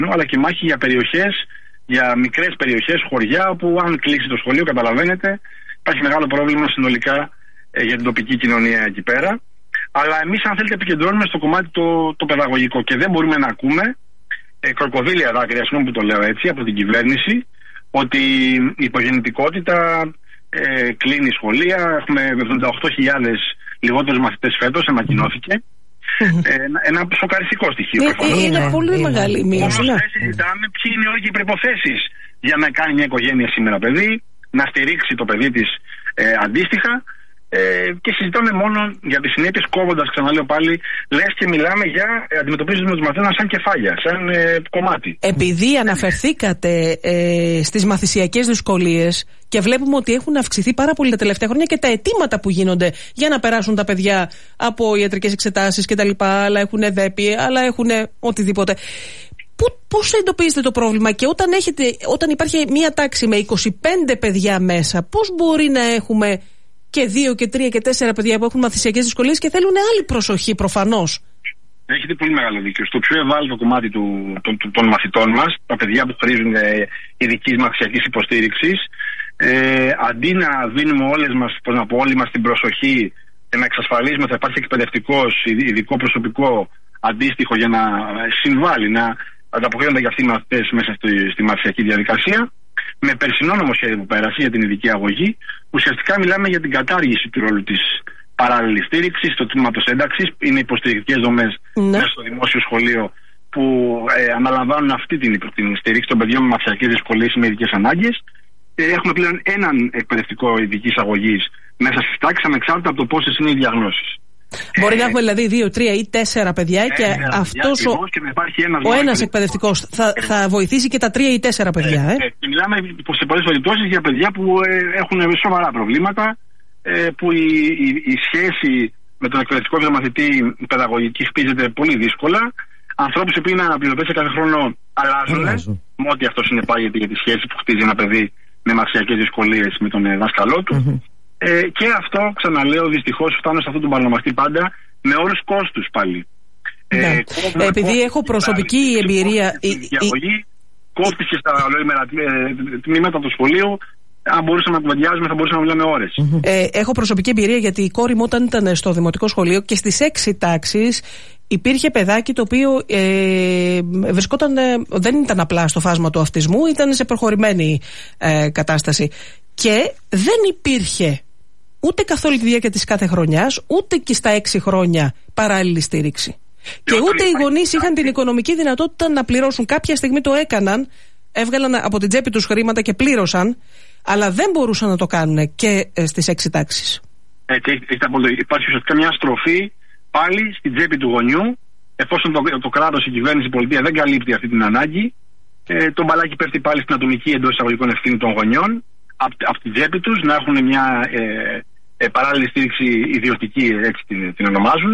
αλλά και μάχη για περιοχές, για μικρές περιοχές, χωριά, όπου αν κλείσει το σχολείο, καταλαβαίνετε, υπάρχει μεγάλο πρόβλημα συνολικά για την τοπική κοινωνία εκεί πέρα. Αλλά εμείς, αν θέλετε, επικεντρώνουμε στο κομμάτι το παιδαγωγικό και δεν μπορούμε να ακούμε κροκοδίλια δάκρυα, συγγνώμη που το λέω έτσι, από την κυβέρνηση, ότι η υπογεννητικότητα κλείνει σχολεία. Έχουμε 78.000 λιγότερους μαθητές φέτος, ανακοινώθηκε. Ένα σοκαριστικό στοιχείο. Είναι πολύ μεγάλη η μείωση. Όμως δεν συζητάμε ποιοι είναι όλοι οι προϋποθέσεις για να κάνει μια οικογένεια σήμερα παιδί, να στηρίξει το παιδί της αντίστοιχα. Και συζητάμε μόνο για τις συνέπειες, κόβοντας, ξαναλέω πάλι, λες και μιλάμε για αντιμετωπίζουμε τους μαθαίνοντας σαν κεφάλια, σαν κομμάτι. Επειδή αναφερθήκατε στις μαθησιακές δυσκολίες και βλέπουμε ότι έχουν αυξηθεί πάρα πολύ τα τελευταία χρόνια και τα αιτήματα που γίνονται για να περάσουν τα παιδιά από ιατρικές εξετάσεις κτλ. Αλλά έχουν ΔΕΠΗ, αλλά έχουν οτιδήποτε. Πώς εντοπίζετε το πρόβλημα και όταν υπάρχει μια τάξη με 25 παιδιά μέσα, πώς μπορεί να έχουμε και 2 και 3 και 4 παιδιά που έχουν μαθησιακές δυσκολίες και θέλουν άλλη προσοχή προφανώς? Έχετε πολύ μεγάλο δίκιο. Στο πιο ευάλωτο κομμάτι των μαθητών μας, τα παιδιά που χρήζουν ειδικής μαθησιακής υποστήριξης, αντί να δίνουμε όλοι μας την προσοχή και να εξασφαλίσουμε ότι θα υπάρχει εκπαιδευτικός, ειδικό προσωπικό αντίστοιχο για να συμβάλλει, να ανταποκρίνονται για αυτοί οι μαθητές μέσα στη μαθησιακή διαδικασία, με περσινό νομοσχέδιο που πέρασε για την ειδική αγωγή, ουσιαστικά μιλάμε για την κατάργηση του ρόλου της παράλληλης στήριξης, του τμήματος ένταξης. Είναι υποστηρικτικές δομές μέσα στο δημόσιο σχολείο που αναλαμβάνουν αυτή την στήριξη των παιδιών με μαθησιακές δυσκολίες ή με ειδικές ανάγκες. Έχουμε πλέον έναν εκπαιδευτικό ειδικής αγωγής μέσα στις τάξεις, ανεξάρτητα από το πόσες είναι οι διαγνώσεις. Μπορεί να έχουμε δηλαδή 2, 3 ή 4 παιδιά και αυτός ο ένας εκπαιδευτικός θα βοηθήσει και τα 3 ή 4 παιδιά. Μιλάμε σε πολλές περιπτώσεις για παιδιά που έχουν σοβαρά προβλήματα, που η σχέση με τον εκπαιδευτικό μαθητή παιδαγωγική χτίζεται πολύ δύσκολα. Ανθρώπους που είναι αναπληρωτές σε κάθε χρόνο αλλάζουν, με ό,τι αυτό συνεπάγεται για τη σχέση που χτίζει ένα παιδί με μαθησιακές δυσκολίες με τον δάσκαλό του. Και αυτό, ξαναλέω, δυστυχώς φτάνω σε αυτόν τον παρονομαστή πάντα με όρους κόστους πάλι. Επειδή έχω προσωπική εμπειρία. Η αγωγή κόφτησε στα ολοήμερα τμήματα του σχολείου. Αν μπορούσαμε να κουβεντιάζουμε, θα μπορούσαμε να μιλάμε ώρες. Έχω προσωπική εμπειρία γιατί η κόρη μου, όταν ήταν στο δημοτικό σχολείο και στις 6 τάξεις, υπήρχε παιδάκι το οποίο δεν ήταν απλά στο φάσμα του αυτισμού, ήταν σε προχωρημένη κατάσταση. Και δεν υπήρχε ούτε καθ' όλη τη διάρκεια της κάθε χρονιάς, ούτε και στα 6 χρόνια παράλληλη στήριξη. Και ούτε οι γονείς είχαν την οικονομική δυνατότητα να πληρώσουν. Κάποια στιγμή το έκαναν, έβγαλαν από την τσέπη τους χρήματα και πλήρωσαν, αλλά δεν μπορούσαν να το κάνουν και στις 6 τάξεις. Υπάρχει ουσιαστικά μια στροφή πάλι στην τσέπη του γονιού, εφόσον το κράτος, η κυβέρνηση, η πολιτεία δεν καλύπτει αυτή την ανάγκη. Το μπαλάκι πέφτει πάλι στην ατομική εντός εισαγωγικών ευθύνη των γονιών, από την τσέπη τους, να έχουν μια παράλληλη στήριξη ιδιωτική, έτσι την ονομάζουν.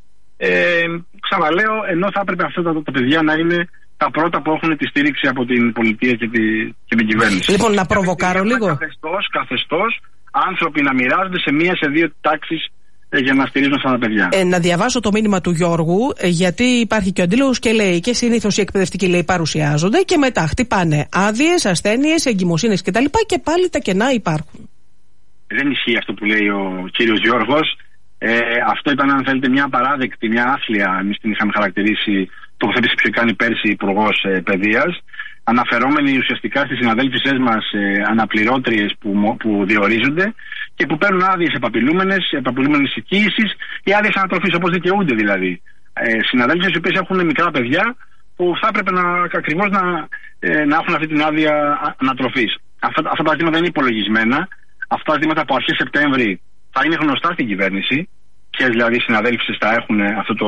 Ξαναλέω, ενώ θα έπρεπε αυτά τα παιδιά να είναι τα πρώτα που έχουν τη στήριξη από την πολιτεία και την κυβέρνηση. Λοιπόν, να προβοκάρω λίγο. Καθεστώς, άνθρωποι να μοιράζονται σε 1, σε 2 τάξεις για να στηρίζουν αυτά τα παιδιά. Να διαβάσω το μήνυμα του Γιώργου, γιατί υπάρχει και ο αντίλογος και λέει και συνήθως οι εκπαιδευτικοί, λέει, παρουσιάζονται και μετά χτυπάνε άδειες, ασθένειες, εγκυμοσύνες κτλ. Και πάλι τα κενά υπάρχουν. Δεν ισχύει αυτό που λέει ο κύριος Γιώργος. Αυτό ήταν, αν θέλετε, μια απαράδεκτη, μια άθλια, εμείς την είχαμε χαρακτηρίσει, τοποθέτηση που είχε κάνει πέρσι Υπουργός Παιδείας, αναφερόμενοι ουσιαστικά στις συναδέλφισές μας αναπληρώτριες που διορίζονται και που παίρνουν άδειες επαπειλούμενες οικίησης ή άδειες ανατροφής, όπως δικαιούνται δηλαδή. Συναδέλφισες οι οποίες έχουν μικρά παιδιά που θα έπρεπε ακριβώς να έχουν αυτή την άδεια ανατροφής. Αυτά τα ζητήματα είναι υπολογισμένα. Αυτά τα ζητήματα από αρχές Σεπτέμβρη θα είναι γνωστά στην κυβέρνηση. Ποιες δηλαδή συναδέλφισες θα έχουν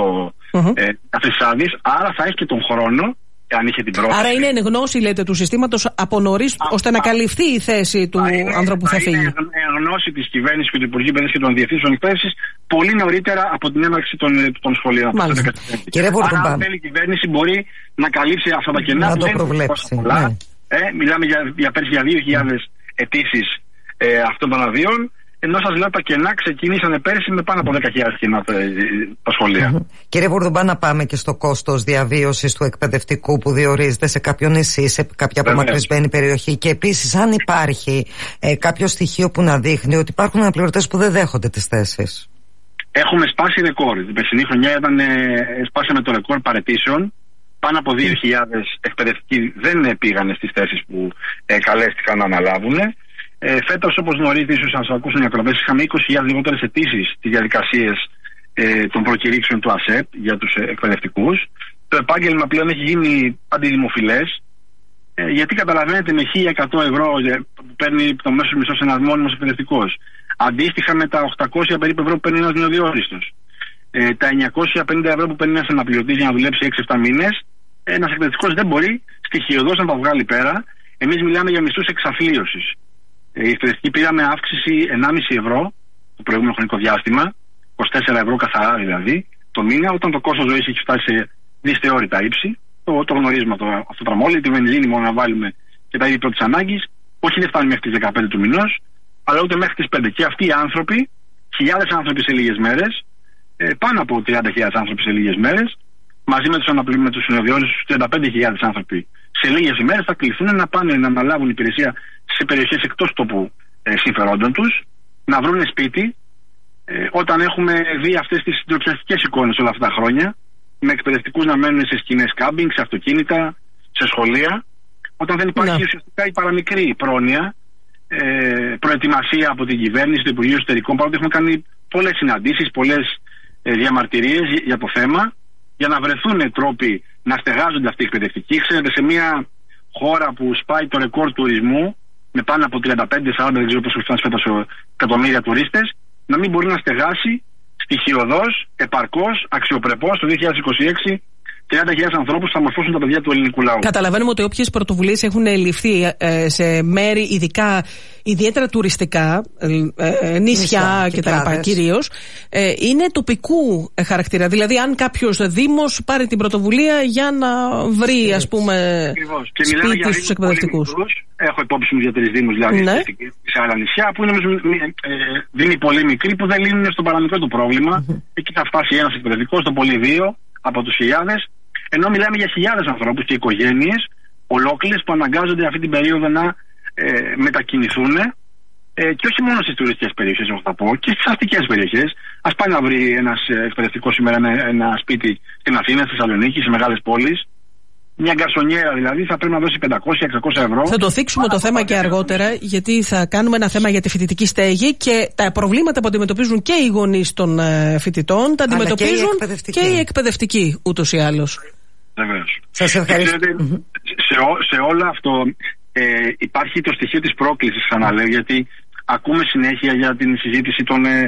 αυτές τις άδειες, άρα θα έχει και τον χρόνο. Είχε την πρόθεση. Άρα είναι εν γνώση, λέτε, του συστήματος από νωρίς, ώστε να καλυφθεί η θέση του άνθρωπου που θα φύγει. Είναι εν γνώση της κυβέρνησης και του Υπουργείου Παιδείας και των Διευθύνσεων Εκπαίδευσης πολύ νωρίτερα από την έναρξη των σχολείων. Άρα, αν θέλει η κυβέρνηση, μπορεί να καλύψει αυτά τα κενά. Να το προβλέψει. Μιλάμε για πέρσι για 2.000 αιτήσεις αυτών των αδειών. Ενώ σας λέω τα κενά ξεκίνησαν πέρυσι με πάνω από 10.000 κενά τα σχολεία. Κύριε Βουρδουμπά, να πάμε και στο κόστος διαβίωσης του εκπαιδευτικού που διορίζεται σε κάποιο νησί, σε κάποια απομακρυσμένη περιοχή. Και επίσης, αν υπάρχει κάποιο στοιχείο που να δείχνει ότι υπάρχουν αναπληρωτές που δεν δέχονται τις θέσεις. Έχουμε σπάσει ρεκόρ. Την περσινή χρονιά σπάσαμε το ρεκόρ παραιτήσεων. Πάνω από 2.000 εκπαιδευτικοί δεν πήγαν στις θέσεις που καλέστηκαν να αναλάβουν. Φέτος, όπως γνωρίζετε, ίσως να σας ακούσουν οι ακροατές, είχαμε 20.000 λιγότερες αιτήσεις στις διαδικασίες των προκηρύξεων του ΑΣΕΠ για τους εκπαιδευτικούς. Το επάγγελμα πλέον έχει γίνει αντιδημοφιλές, γιατί καταλαβαίνετε, με 1.100 ευρώ που παίρνει το μέσος μισθός ένας μόνιμος εκπαιδευτικός, αντίστοιχα με τα 800 περίπου ευρώ που παίρνει ένας νεοδιόριστος, τα 950 ευρώ που παίρνει ένας αναπληρωτής για να δουλέψει 6-7 μήνες, ένας εκπαιδευτικός δεν μπορεί στοιχειωδώς να τα βγάλει πέρα. Εμείς μιλάμε για μισθούς εξαθλίωσης. Οι εκπαιδευτικοί πήραμε αύξηση 1,5 ευρώ το προηγούμενο χρονικό διάστημα, 24 ευρώ καθαρά δηλαδή, το μήνα, όταν το κόστος ζωής έχει φτάσει σε δυσθεώρητα ύψη. Το γνωρίζουμε αυτό το τραμόλι, τη βενζίνη μόνο να βάλουμε και τα είδη πρώτης ανάγκης, όχι δεν φτάνει μέχρι τις 15 του μηνός, αλλά ούτε μέχρι τις 5. Και αυτοί οι άνθρωποι, χιλιάδες άνθρωποι σε λίγες μέρες, πάνω από 30.000 άνθρωποι σε λίγες μέρες, μαζί με τους συνοδειώδεις, 35.000 άνθρωποι σε λίγες ημέρες θα κληθούν να πάνε να αναλάβουν υπηρεσία σε περιοχές εκτός τόπου συμφερόντων τους, να βρουν σπίτι. Όταν έχουμε δει αυτές τις ντροπιαστικές εικόνες όλα αυτά τα χρόνια, με εκπαιδευτικούς να μένουν σε σκηνές κάμπινγκ, σε αυτοκίνητα, σε σχολεία, όταν δεν υπάρχει ουσιαστικά η παραμικρή πρόνοια, προετοιμασία από την κυβέρνηση, το Υπουργείο Εσωτερικών, παρότι έχουμε κάνει πολλές συναντήσεις, πολλές διαμαρτυρίες για το θέμα, για να βρεθούν τρόποι να στεγάζονται αυτοί οι εκπαιδευτικοί. Ξέρετε, σε μια χώρα που σπάει το ρεκόρ τουρισμού, με πάνω από 35-40, δεν ξέρω πόσο φτάνει φέτος εκατομμύρια τουρίστες, να μην μπορεί να στεγάσει στοιχειωδώς, επαρκώς, αξιοπρεπώς το 2026 30.000 ανθρώπους θα μορφώσουν τα παιδιά του ελληνικού λαού. Καταλαβαίνουμε ότι όποιες πρωτοβουλίες έχουν ληφθεί σε μέρη ιδιαίτερα τουριστικά, νησιά κτλ. Κυρίως, είναι τοπικού χαρακτήρα. Δηλαδή, αν κάποιος δήμος πάρει την πρωτοβουλία για να βρει, ας πούμε, σπίτι στους εκπαιδευτικούς. Έχω υπόψη μου 2-3 δήμους, δηλαδή, σε άλλα νησιά, που είναι δήμοι πολύ μικροί, που δεν λύνουν στο παραμικρό του πρόβλημα. Εκεί θα φτάσει ένας εκπαιδευτικός, το πολύ 2 από τους χιλιάδες. Ενώ μιλάμε για χιλιάδες ανθρώπους και οικογένειες ολόκληρες που αναγκάζονται αυτή την περίοδο να μετακινηθούν, και όχι μόνο στις τουριστικές περιοχές, έχω θα πω, και στις αστικές περιοχές. Ας πάει να βρει ένας εκπαιδευτικός σήμερα ένα σπίτι στην Αθήνα, στη Θεσσαλονίκη, σε μεγάλες πόλεις. Μια γκαρσονιέρα δηλαδή θα πρέπει να δώσει 500-600 ευρώ. Θα το θίξουμε το θέμα και αργότερα, γιατί θα κάνουμε ένα θέμα για τη φοιτητική στέγη και τα προβλήματα που αντιμετωπίζουν και οι γονείς των φοιτητών, τα αντιμετωπίζουν και οι εκπαιδευτικοί ούτως ή άλλως. Βεβαίως. Σας ευχαριστώ. Σε όλο αυτό υπάρχει το στοιχείο της πρόκλησης, ξαναλέω, γιατί ακούμε συνέχεια για την συζήτηση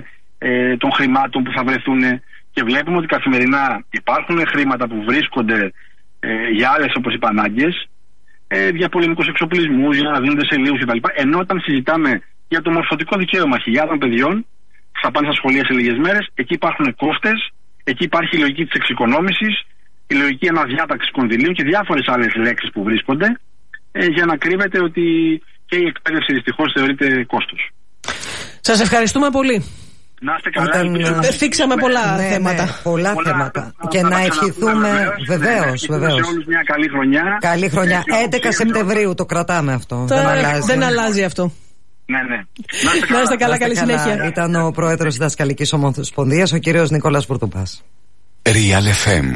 των χρημάτων που θα βρεθούν και βλέπουμε ότι καθημερινά υπάρχουν χρήματα που βρίσκονται για άλλες, όπως είπα, ανάγκες, για πολεμικούς εξοπλισμούς, για να δίνονται σε λίγους κτλ. Ενώ όταν συζητάμε για το μορφωτικό δικαίωμα χιλιάδων παιδιών που θα πάνε στα σχολεία σε λίγες μέρες, εκεί υπάρχουν κόστες, εκεί υπάρχει η λογική της εξοικονόμησης, η λογική αναδιάταξης κονδυλίων και διάφορες άλλες λέξεις που βρίσκονται, για να κρύβεται ότι και η εκπαίδευση δυστυχώς θεωρείται κόστος. Σας ευχαριστούμε πολύ. Να είστε καλά. Θίξαμε πολλά θέματα. Πολλά θέματα. Και να ευχηθούμε, βεβαίως. Σε όλους μια καλή χρονιά. Καλή χρονιά. 11 Σεπτεμβρίου το κρατάμε αυτό. Δεν αλλάζει αυτό. Ναι. Να είστε καλά, καλή συνέχεια. Ήταν ο πρόεδρος της Δασκαλικής Ομοσπονδίας, ο κύριος Νικόλας Πουρτουμπάς. Real FM.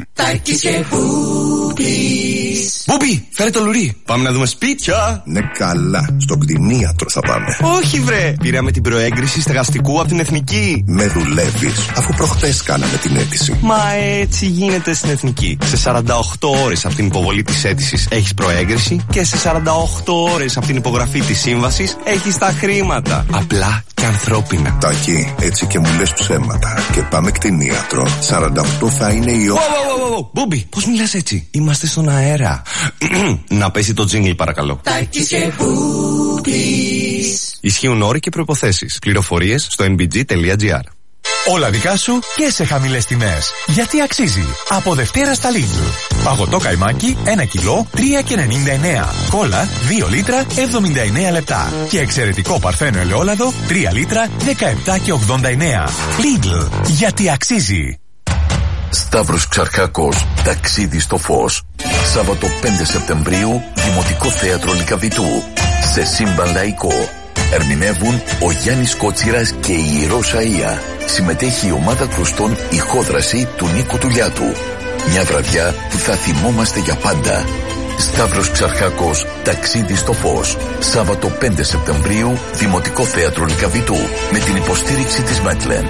Μπούμπι, φέρε το λουρί. Πάμε να δούμε σπίτια. Ναι, καλά. Στο κτηνίατρο θα πάμε. Όχι, βρε. Πήραμε την προέγκριση στεγαστικού από την Εθνική. Με δουλεύεις, αφού προχτές κάναμε την αίτηση. Μα έτσι γίνεται στην Εθνική. Σε 48 ώρες από την υποβολή της αίτησης έχεις προέγκριση και σε 48 ώρες από την υπογραφή της σύμβασης έχεις τα χρήματα. Απλά και ανθρώπινα. Τάκη, έτσι και μου λες ψέματα. Και πάμε κτηνίατρο. 48 θα είναι η ώρα. Μπούμπι, πώς μιλάς έτσι? Είμαστε στον αέρα. Να πέσει το τζίνγκλ, παρακαλώ. Ισχύουν όροι και προϋποθέσεις. Πληροφορίες στο mbg.gr. Όλα δικά σου και σε χαμηλές τιμές. Γιατί αξίζει. Από Δευτέρα στα Lidl. Παγωτό καϊμάκι 1 κιλό 3,99. Κόλλα 2 λίτρα 79 λεπτά. Και εξαιρετικό παρθένο ελαιόλαδο 3 λίτρα 17,89. Lidl. Γιατί αξίζει. Σταύρος Ξαρχάκος, ταξίδι στο φως. Σάββατο 5 Σεπτεμβρίου, Δημοτικό Θέατρο Λυκαβητού. Σε σύμπαν λαϊκό. Ερμηνεύουν ο Γιάννης Κότσιρας και η Ιερός Αΐα. Συμμετέχει η ομάδα κρουστών Ηχόδραση του Νίκου Τουλιάτου. Μια βραδιά που θα θυμόμαστε για πάντα. Σταύρος Ξαρχάκος, ταξίδι στο φως. Σάββατο 5 Σεπτεμβρίου, Δημοτικό Θέατρο Λυκαβητού. Με την υποστήριξη της Μέτλεν.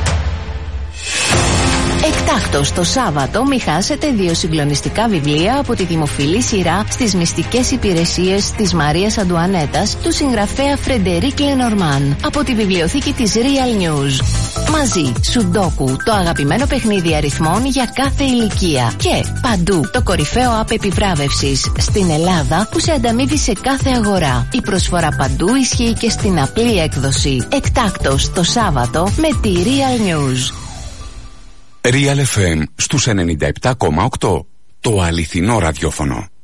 Εκτάκτος το Σάββατο μη χάσετε 2 συγκλονιστικά βιβλία από τη δημοφιλή σειρά στις μυστικές υπηρεσίες της Μαρίας Αντουανέτας του συγγραφέα Φρεντερίκ Λενορμάν από τη βιβλιοθήκη της Real News. Μαζί, Σουντόκου, το αγαπημένο παιχνίδι αριθμών για κάθε ηλικία. Και Παντού, το κορυφαίο app επιβράβευσης στην Ελλάδα που σε ανταμείβει σε κάθε αγορά. Η προσφορά Παντού ισχύει και στην απλή έκδοση. Εκτάκτος το Σάββατο με τη Real News. Real FM στους 97,8. Το αληθινό ραδιόφωνο.